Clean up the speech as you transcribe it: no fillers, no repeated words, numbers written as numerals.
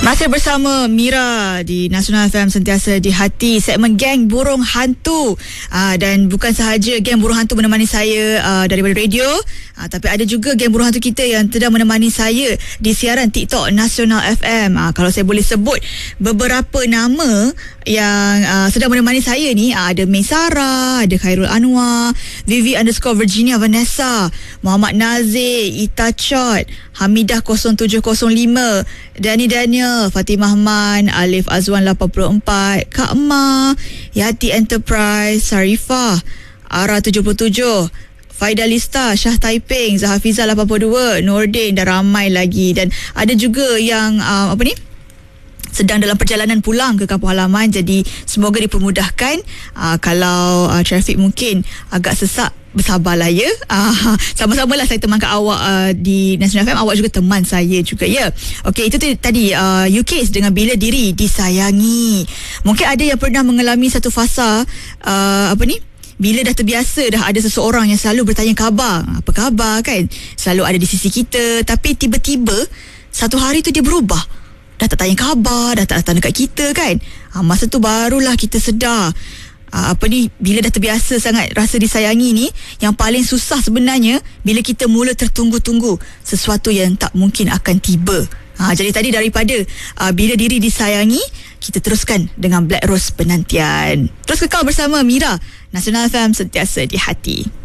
Masih bersama Mira di Nasional FM, sentiasa di hati, segmen Geng Burung Hantu. Dan bukan sahaja Geng Burung Hantu menemani saya daripada radio, tapi ada juga Geng Burung Hantu kita yang sedang menemani saya di siaran TikTok Nasional FM. Kalau saya boleh sebut beberapa nama yang sedang menemani saya ni, ada May Sarah, ada Khairul Anwar, Vivi_Virginia Vanessa, Muhammad Nazir, Ita Chot, Hamidah 0705, Dani Daniel, Fatimah Man, Alif Azwan 84, Kak Ma, Yati Enterprise, Sarifah, Ara 77, Faidalista, Syah Taiping, Zahafiza 82, Nordin, dan ramai lagi. Dan ada juga yang sedang dalam perjalanan pulang ke kampung halaman. Jadi semoga dipermudahkan. Kalau trafik mungkin agak sesak, bersabarlah ya. Sama-samalah saya temankan awak di Nasional FM. Awak juga teman saya juga ya. Okey, itu tadi UK's dengan Bila Diri Disayangi. Mungkin ada yang pernah mengalami satu fasa bila dah terbiasa, dah ada seseorang yang selalu bertanya khabar, apa khabar kan, selalu ada di sisi kita, tapi tiba-tiba satu hari tu dia berubah, dah tak tanya khabar, dah tak datang dekat kita kan. Masa tu barulah kita sedar, bila dah terbiasa sangat rasa disayangi ni, yang paling susah sebenarnya bila kita mula tertunggu-tunggu sesuatu yang tak mungkin akan tiba. Jadi tadi daripada Bila Diri Disayangi, kita teruskan dengan Black Rose Penantian. Terus kekal bersama Mira, Nasional FM, sentiasa di hati.